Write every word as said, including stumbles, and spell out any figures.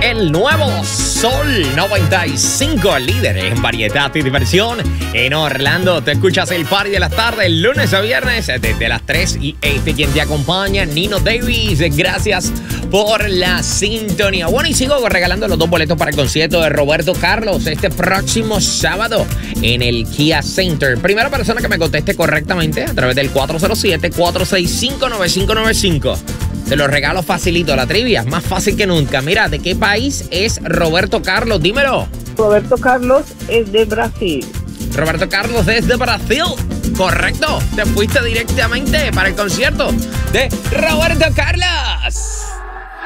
El nuevo Sol noventa y cinco, líder en variedad y diversión en Orlando. Te escuchas el party de las tardes, lunes a viernes, desde las tres. Y este quien te acompaña, Nino Davis. Gracias por la sintonía. Bueno, y sigo regalando los dos boletos para el concierto de Roberto Carlos este próximo sábado en el Kia Center. Primera persona que me conteste correctamente a través del cuatro cero siete, cuatro seis cinco, nueve cinco nueve cinco. Te lo regalo facilito, la trivia, más fácil que nunca. Mira, ¿de qué país es Roberto Carlos? Dímelo. Roberto Carlos es de Brasil. Roberto Carlos desde Brasil. Correcto. Te fuiste directamente para el concierto de Roberto Carlos.